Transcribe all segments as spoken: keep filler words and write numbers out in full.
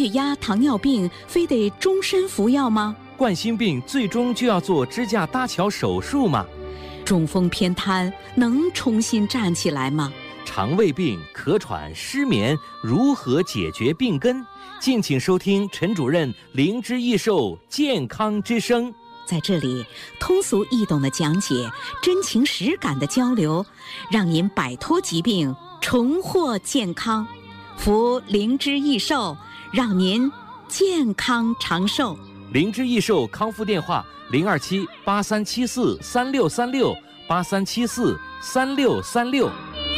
血压、糖尿病非得终身服药吗？ 冠心病最终就要做支架搭桥手术吗？ 中风偏瘫能重新站起来吗？ 肠胃病、咳喘、失眠如何解决病根？敬请收听陈主任灵芝益寿健康之声。 在这里，通俗易懂的讲解，真情实感的交流，让您摆脱疾病，重获健康。服灵芝益寿，让您健康长寿。 灵芝益寿康复电话：零二七八三七四三六三六八三七四三六三六。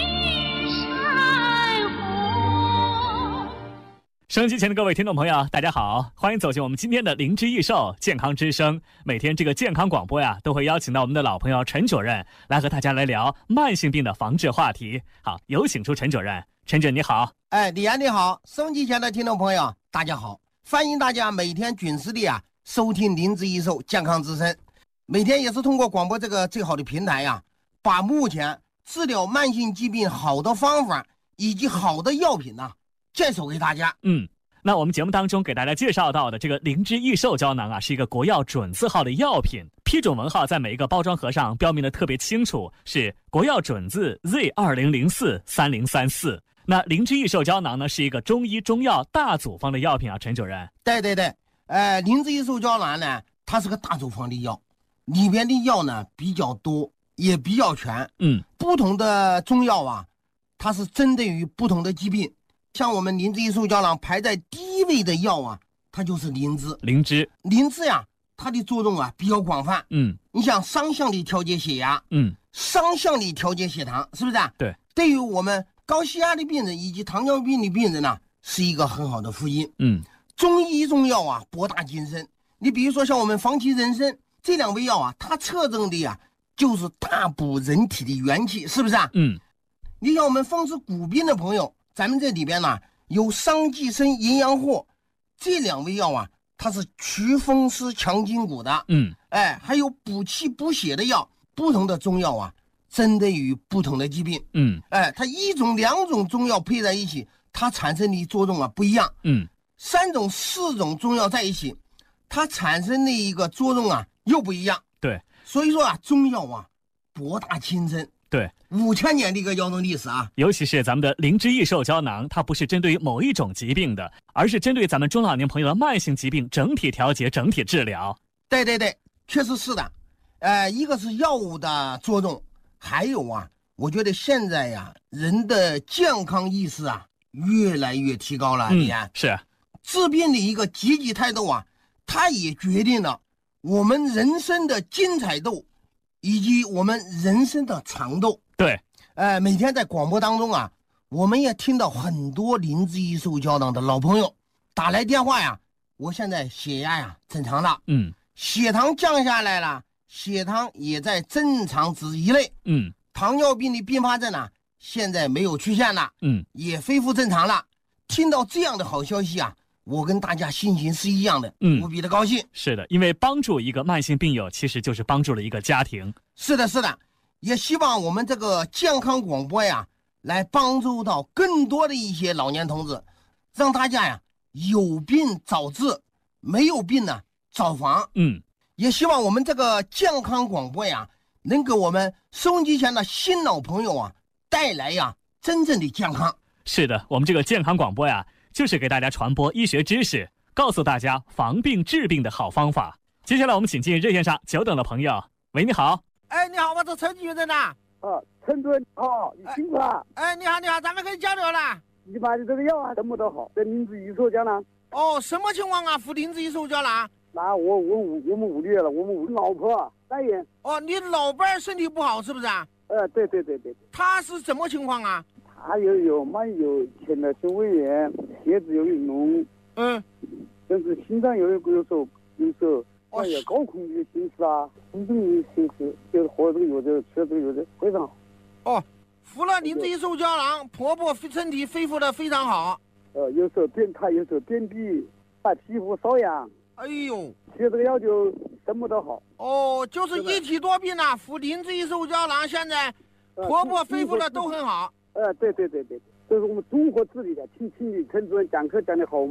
收音机前的各位听众朋友，大家好，欢迎走进我们今天的灵芝益寿健康之声。每天这个健康广播呀，都会邀请到我们的老朋友陈主任来和大家来聊慢性病的防治话题。好，有请出陈主任。陈主任你好。 哎，李安你好，收音机前的听众朋友大家好，欢迎大家每天准时的啊收听灵芝益寿健康之声。每天也是通过广播这个最好的平台呀，把目前治疗慢性疾病好的方法以及好的药品呢、啊介绍给大家。 嗯，那我们节目当中给大家介绍到的这个灵芝益寿胶囊啊，是一个国药准字号的药品，批准文号在每一个包装盒上标明的特别清楚，是国药准字 Z 二零零四三零三四。那灵芝益寿胶囊呢，是一个中医中药大组方的药品啊，陈主任。 对对对，呃，灵芝益寿胶囊呢，它是个大组方的药，里边的药呢比较多，也比较全。 嗯， 不同的中药啊，它是针对于不同的疾病。像我们灵芝益寿胶囊排在第一位的药啊，它就是灵芝。 灵芝， 灵芝呀，它的作用啊比较广泛。 嗯， 你想双向的调节血压， 嗯， 双向的调节血糖，是不是啊？ 对。 对于我们高血压的病人以及糖尿病的病人呢、啊，是一个很好的福音。 嗯， 中医中药啊，博大精深。你比如说像我们防其人参这两味药啊，它侧重的呀就是大补人体的元气，是不是啊？ 嗯， 你像我们风湿骨病的朋友。咱们这里边呢有桑寄生营养货这两味药啊，它是祛风湿强筋骨的。 嗯， 哎，还有补气补血的药，不同的中药啊，针对于不同的疾病。 嗯， 哎，它一种两种中药配在一起，它产生的作用啊不一样。 嗯， 三种四种中药在一起，它产生的一个作用啊又不一样。 对， 所以说啊，中药啊博大精深。 对， 五千年的一个药用历史啊， 尤其是咱们的灵芝益寿胶囊，它不是针对于某一种疾病的，而是针对咱们中老年朋友的慢性疾病整体调节、整体治疗。 对对对，确实是的。呃，一个是药物的作用，还有啊，我觉得现在呀，人的健康意识啊越来越提高了。李安、 嗯、是治病的一个积极态度啊，它也决定了我们人生的精彩度。以及我们人生的长度。 对， 呃，每天在广播当中啊，我们也听到很多灵芝益寿胶囊的老朋友打来电话呀，我现在血压呀正常了， 嗯， 血糖降下来了，血糖也在正常值以内， 嗯， 糖尿病的并发症呢，现在没有出现了， 嗯， 也恢复正常了。听到这样的好消息啊，我跟大家心情是一样的， 嗯， 无比的高兴。 是的，因为帮助一个慢性病友，其实就是帮助了一个家庭。 是的，是的，也希望我们这个健康广播呀，来帮助到更多的一些老年同志，让大家呀有病早治，没有病呢早防。 嗯， 也希望我们这个健康广播呀，能给我们收音机前的新老朋友啊带来呀真正的健康。 是的，我们这个健康广播呀，就是给大家传播医学知识，告诉大家防病治病的好方法。接下来我们请进热线上久等的朋友。喂，你好。 哎，你好，我是陈主任呐。 啊，陈主任好，你辛苦了。 哎，你好，你好，咱们可以交流了。 你把你这个药啊，什么都好，这灵芝益寿胶囊。 哦，什么情况啊？服灵芝益寿胶囊？ 那我我我们屋里了，我们屋老婆肝炎。 哦，你老伴儿身体不好是不是啊？ 呃，对对对对。 他是什么情况啊？ 他又有嘛有前列腺胃炎，血脂有一弄， 嗯， 但是心脏有有有时候有时候。哎呀，高空的心思啊，心中的心思，就是喝这个药的，吃这个药的非常好。 哦，服了灵芝益寿胶囊，婆婆身体恢复的非常好。 呃，有时候便他有时候便秘，把皮肤瘙痒。 哎呦， 吃这个药就什么都好。 哦，就是一体多病啊，服灵芝益寿胶囊，现在婆婆恢复的都很好。 呃，对对对对，这是我们综合治理的，听听你陈主任讲课讲的好嘛。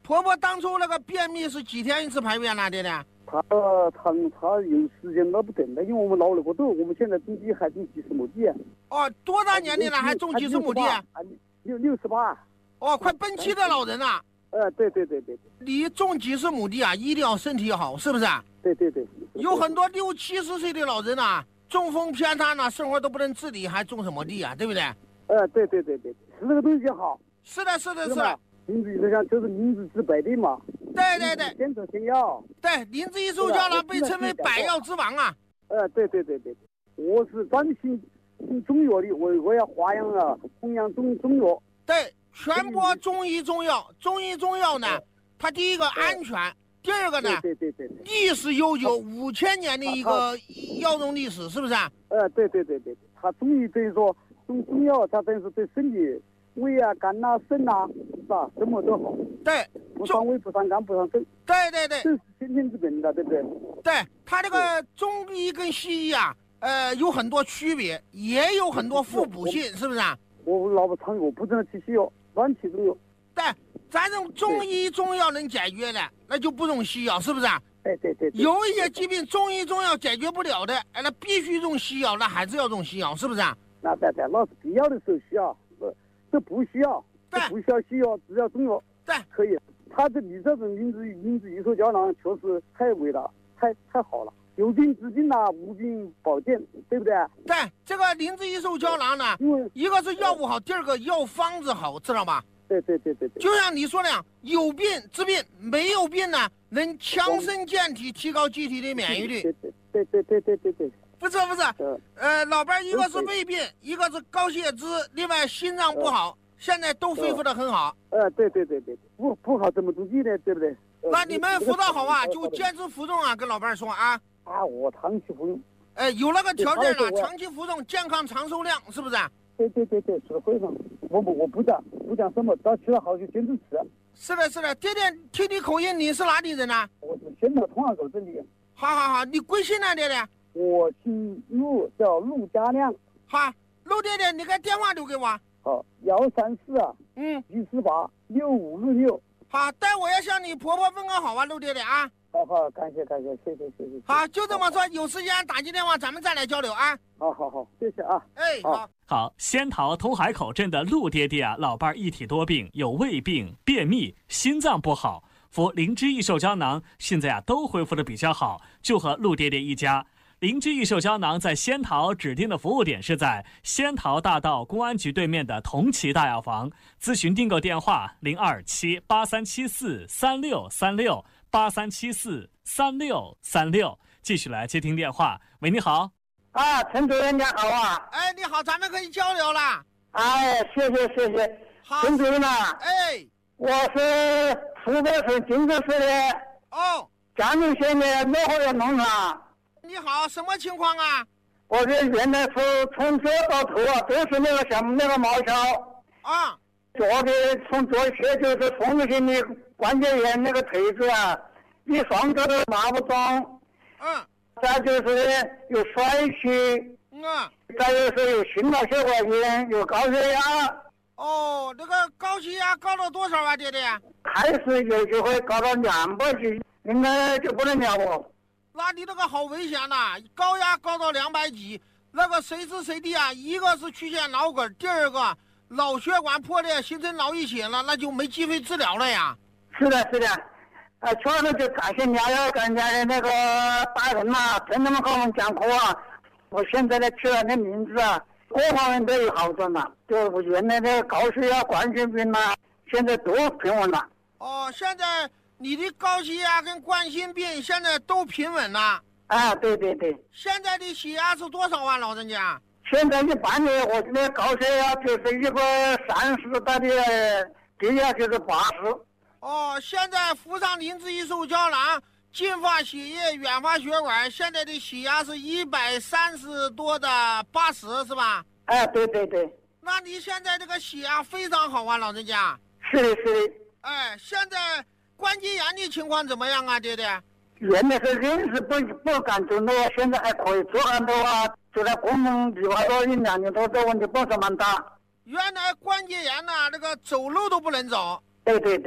婆婆当初那个便秘是几天一次排便呢、啊？爹爹？ 他他他有时间拿不定的，因为我们老了个多，我们现在种地还种几十亩地。 哦，多大年龄了还种几十亩地？ 六六十八。 哦，快奔七的老人了。 呃，对对对对。 你种几十亩地啊，一定要身体好，是不是？ 对对对。 有很多六七十岁的老人啊，中风偏瘫呢，生活都不能自理，还种什么地啊？对不对？ 呃，对对对对，吃这个东西好。 是的，是的，是的。 林子医生就是林子治百病嘛。 对对对， 先走先药。 对，林子医寿胶囊被称为百药之王啊。 呃，对对对对，我是专心中药的，我我要发扬啊，弘扬中中药。 对，传播中医中药。中医中药呢，它第一个安全，第二个呢， 对对对对， 历史悠久，五千年的一个药用历史，是不是？ 呃，对对对对，它中医等于说中中药，它等于是对身体。胃啊、肝呐、肾呐，是吧？什么都好。 对， 不伤胃、不伤肝、不伤肾。 对对对， 这是先天之本的，对不对？ 对，它这个中医跟西医啊，呃，有很多区别，也有很多互补性，是不是啊？ 我老不常我不能吃西药，乱吃中药。 对，咱用中医中药能解决的，那就不用西药，是不是啊？ 对对对。 有一些疾病中医中药解决不了的，哎，那必须用西药，那还是要用西药，是不是啊？ 那对对，那是必要的时候需要。这不需要，这不需要西药，只要中药， 对， 可以。他这你这种灵芝灵芝益寿胶囊确实太伟大，太太好了，有病治病呐，无病保健，对不对？ 对，这个灵芝益寿胶囊呢，因为一个是药物好，第二个药方子好，知道吧？ 对对对对对。 就像你说的样，有病治病，没有病呢，能强身健体，提高机体的免疫力。 对对对对对对对对。 不是不是，呃，老伴一个是胃病，一个是高血脂，另外心脏不好，现在都恢复得很好。 呃，对对对对，不不好怎么种地呢？对不对？ 那你们辅导好啊，就坚持服用啊，跟老伴说啊。 啊，我长期服用。 哎，有那个条件了，长期服用，健康长寿量，是不是？ 对对对对，是会上。我不我不讲不讲什么，只要吃了好就坚持吃。 是的，是的，爹爹听你口音，你是哪里人呢？ 我是仙桃通化口这里。 好好好，你贵姓呢，爹爹？ 我姓陆，叫陆家亮。 好，陆爹爹，你个电话留给我。 好，幺三四啊， 嗯， 一四八六五六六。 好，待我要向你婆婆问个好啊，陆爹爹啊。 好好，感谢感谢，谢谢谢谢。 好，就这么说，有时间打进电话，咱们再来交流啊。 好好好，谢谢啊。 哎，好。 好，仙桃通海口镇的陆爹爹啊，老伴一体多病，有胃病、便秘、心脏不好，服灵芝益寿胶囊，现在啊都恢复的比较好，就和陆爹爹一家。灵芝益寿胶囊在仙桃指定的服务点是在仙桃大道公安局对面的同齐大药房，咨询订购电话零二七八三七四三六三六八三七四三六三六。继续来接听电话，喂，你好。 啊，陈主任你好啊。 哎，你好，咱们可以交流了。 哎，谢谢谢谢。 好， 陈主任呐。 哎， 我是湖北省荆州市的哦， 江宁县的乐和园农场。 你好，什么情况啊？ 我这原来是从脚到头啊，都是那个像那个毛条啊， 左的从左斜就是风湿性的关节炎那个腿子啊，一双脚都拿不动。 嗯。 再就是有衰气。 嗯。 再就是有心脑血管炎，有高血压。 哦，这个高血压高到多少啊，爹爹？ 开始有机会高到两百几，应该就不能了哦。 那你这个好危险呐、啊！高压高到两百几，那个随时随地啊，一个是曲线脑梗，第二个脑血管破裂形成脑溢血了，那就没机会治疗了呀。 是的，是的，呃，确实就感谢两位跟人家的那个大人呐、啊，真他们给我们讲课啊。我现在呢，起了那名字啊，各方面都有好转了，就我原来的高血压、冠心病呐、啊，现在都平稳了。 哦，现在。你的高血压跟冠心病现在都平稳了。 啊，对对对。 现在的血压是多少啊，老人家？ 现在一般的，我的高血压就是一个三十到的，低压就是八十。 哦，现在服上灵芝益寿胶囊，净化血液，远发血管，现在的血压是一百三十多的八十，是吧？ 哎，对对对。 那你现在这个血压非常好啊，老人家。 是的，是的。 哎，现在。关节炎的情况怎么样啊，爹爹？ 原来是人是不不敢走路，现在还可以做很多啊，就在公共地方说一两年多，这问题不是蛮大。 原来关节炎呐、啊，那个走路都不能走。 对对对。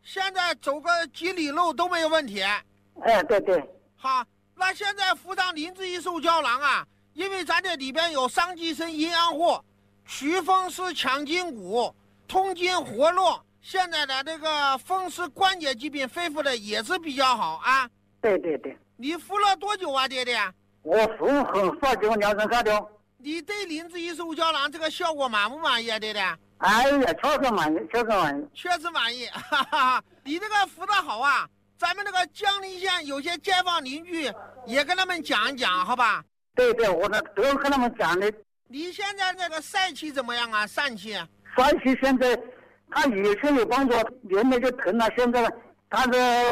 现在走个几里路都没有问题。 哎，对对。 好，那现在敷上灵芝益寿胶囊啊，因为咱这里边有桑寄生营养护，祛风湿强筋骨，通经活络，现在的这个风湿关节疾病恢复的也是比较好啊。 对对对。 你服了多久啊，爹爹？ 我服很好久，两三个月。 你对灵芝益寿胶囊这个效果满不满意啊，爹爹？ 哎呀，确实满意，确实满意， 确实满意。哈哈，你这个服的好啊，咱们这个江陵县有些街坊邻居也跟他们讲一讲，好吧？ 对对，我这都跟他们讲的。 你现在那个疝气怎么样啊？疝气？ 疝气现在，他以前有帮助，原来就疼了，现在他的